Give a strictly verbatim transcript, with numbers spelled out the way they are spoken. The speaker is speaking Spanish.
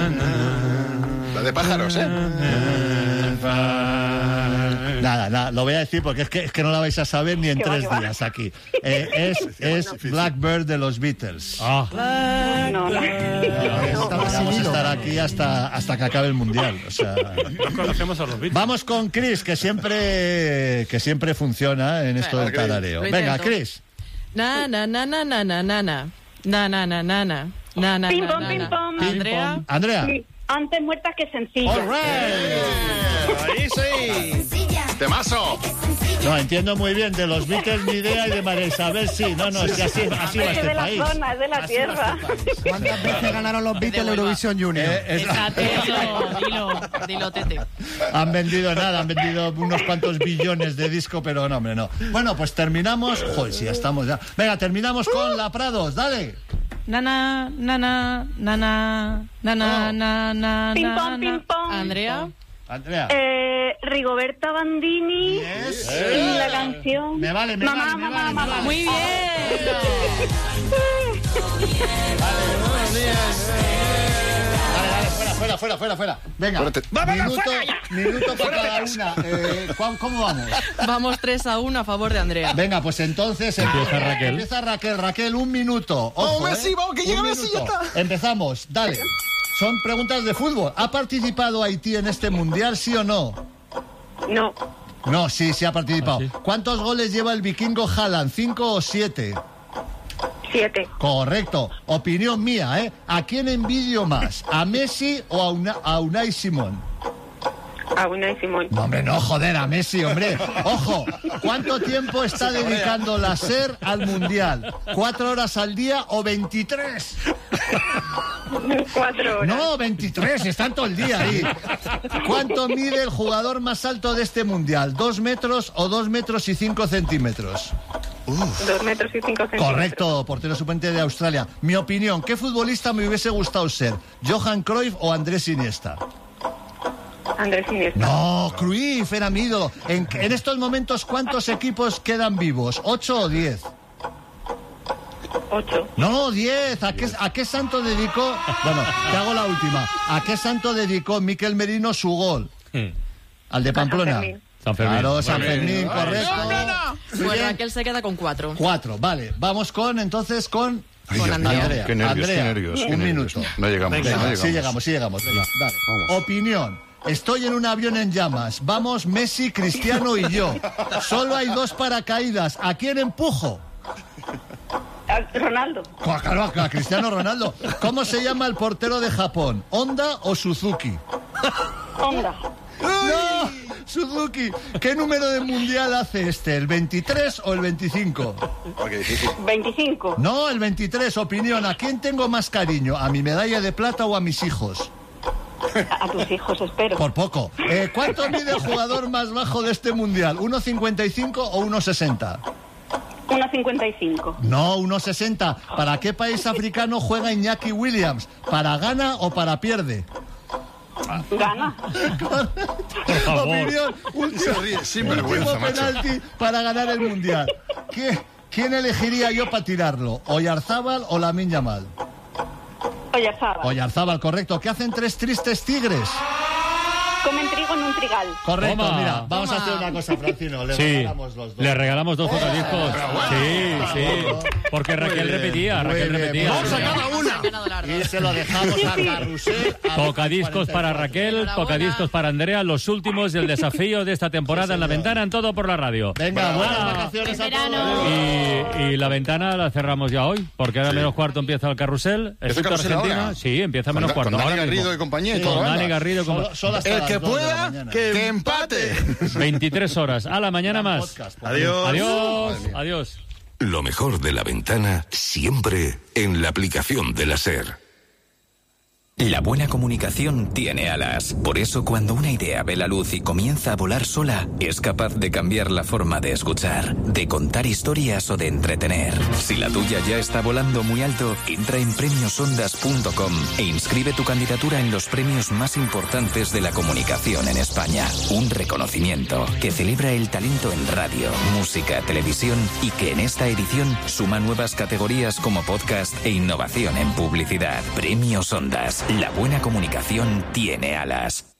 La de pájaros, ¿eh? Nada, nada, lo voy a decir porque es que, es que no la vais a saber ni en ¿Qué tres va, qué va? días aquí. Eh, es es Blackbird de los Beatles. Ah. No, no. Ya vamos a estar aquí hasta, hasta que acabe el Mundial. O sea, No conocemos a los Beatles. vamos con Chris, que siempre, que siempre funciona en esto del tarareo. Lo Venga, intento. Chris. Na, na, na, na, na, na, na, na. Na, na, na, na, na. Na, na, Pim, na, pom, na, pim, na. pom. Andrea. Andrea. Sí, antes muerta que sencilla. All right. Ahí sí. ¡Temazo! No, entiendo muy bien, de los Beatles ni idea y de María Isabel sí. No, no, es que así, así va Es este de la país. zona, es de la Así va tierra. este país. ¿Cuántas veces ganaron los Beatles Huelva. Eurovisión Junior? Eh, es- Fíjate, dilo, dilo, dilo, Tete. Han vendido nada, han vendido unos cuantos billones de disco, pero no, hombre, no. Bueno, pues terminamos. Joder, sí, ya estamos ya. Venga, terminamos con la Prados, dale. Nana, nana, nana, nana, Oh. nana, Ping nana. pong, ping pong. Andrea. Andrea. Eh, Rigoberta Bandini. Yes. Y la canción. Me vale, me mamá, vale, me mamá, vale, me mamá. vale. Muy bien. Dale, dale, fuera, fuera, fuera, fuera, fuera. Venga, Fuerte. minuto, minuto para cada una. Eh, ¿cu- ¿Cómo vamos? Vamos tres a uno a favor de Andrea. Venga, pues entonces Empieza Raquel. Empieza Raquel, Raquel, un minuto. Ojo, Vamos, Messi, ¿eh? vamos, que Un llega Messi, minuto. ya está. Empezamos, dale. Son preguntas de fútbol. ¿Ha participado Haití en este mundial, sí o no? No, No, sí, sí ha participado. ¿Ah, sí? ¿Cuántos goles lleva el vikingo Haaland? ¿Cinco o siete? siete. Correcto. Opinión mía, ¿eh? ¿A quién envidio más? ¿A Messi o a, Una- a Unai Simón? A una y Simón. No, hombre, no, joder, a Messi, hombre. Ojo, ¿cuánto tiempo está dedicando la SER al Mundial? ¿Cuatro horas al día o veintitrés? Cuatro horas. No, veintitrés, están todo el día ahí. ¿Cuánto mide el jugador más alto de este Mundial? ¿Dos metros o dos metros y cinco centímetros? Dos metros y cinco centímetros. Correcto, portero suplente de Australia. Mi opinión, ¿qué futbolista me hubiese gustado ser? ¿Johan Cruyff o Andrés Iniesta? Andrés Iniesta. No, Cruyff era mi ídolo. En, en estos momentos, ¿cuántos equipos quedan vivos? ¿Ocho o diez? Ocho. No, diez. ¿A qué, ¿A qué santo dedicó? Bueno, te hago la última. ¿A qué santo dedicó Miquel Merino su gol? ¿Al de Pamplona? San Fermín. San Fermín. Claro, San Muy bien. Fermín, correcto. Muy Pues bien. Raquel se queda con cuatro. Cuatro, vale. Vamos con, entonces, con... Ay, Con Dios mío, Andrea. Qué nervios, Andrea, qué nervios. qué un nervios. minuto. No llegamos, Venga, no llegamos. sí llegamos, sí llegamos. Venga, dale. Vamos. Opinión. Estoy en un avión en llamas. Vamos Messi, Cristiano y yo. Solo hay dos paracaídas. ¿A quién empujo? A Ronaldo. Claro, a Cristiano Ronaldo. ¿Cómo se llama el portero de Japón? ¿Honda o Suzuki? Honda. ¡No! Suzuki. ¿Qué número de mundial hace este? ¿El veintitrés o el veinticinco? Oh, qué difícil. veinticinco. No, el veintitrés. Opinión. ¿A quién tengo más cariño? ¿A mi medalla de plata o a mis hijos? A, a tus hijos, espero. Por poco. Eh, ¿Cuánto mide el jugador más bajo de este mundial? ¿uno cincuenta y cinco o uno sesenta? uno cincuenta y cinco. No, uno sesenta. ¿Para qué país africano juega Iñaki Williams? ¿Para gana o para pierde? Gana. Por favor. Opinión. Último, Se ríe, sin vergüenza, último macho. penalti para ganar el mundial. ¿Qué- ¿Quién elegiría yo para tirarlo? ¿Oyarzábal o Lamine Yamal? Oyarzábal. Oyarzábal, correcto. ¿Qué hacen tres tristes tigres? Comen trigo en un trigal. Correcto, Toma. mira, vamos Toma. a hacer una cosa, Francino. Le Sí, regalamos los dos. le regalamos dos tocadiscos. Sí, sí. Porque Raquel bien, repetía, muy Raquel bien, repetía. muy bien. cada una. Han ganado las Y dos. se lo dejamos a Carrusel. a Tocadiscos para Raquel, Enhorabuena. tocadiscos para Andrea, los últimos del desafío de esta temporada en La Ventana, en Todo por la Radio. Venga, buenas Ah. vacaciones a Verano. todos. Y, y La Ventana la cerramos ya hoy, porque ahora menos cuarto empieza el carrusel. el Egipto, carrusel Argentina. ahora? Sí, empieza menos Con- cuarto. con Dani ahora Garrido mismo. y compañía y Sí, todo. Con venga. Dani Garrido. como- Solo, solo hasta El las que dos de la pueda, mañana. que empate. veintitrés horas. A la mañana más. Podcast, por Adiós. Adiós. Madre mía. Adiós. Lo mejor de La Ventana siempre en la aplicación de la SER. La buena comunicación tiene alas. Por eso, cuando una idea ve la luz y comienza a volar sola, es capaz de cambiar la forma de escuchar, de contar historias o de entretener. Si la tuya ya está volando muy alto, entra en premios ondas punto com e inscribe tu candidatura en los premios más importantes de la comunicación en España. Un reconocimiento que celebra el talento en radio, música, televisión y que en esta edición suma nuevas categorías como podcast e innovación en publicidad. Premios Ondas. La buena comunicación tiene alas.